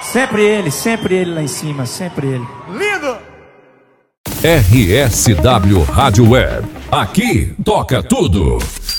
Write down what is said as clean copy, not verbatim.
Sempre ele lá em cima, sempre ele. Lindo! RSW Rádio Web. Aqui toca tudo.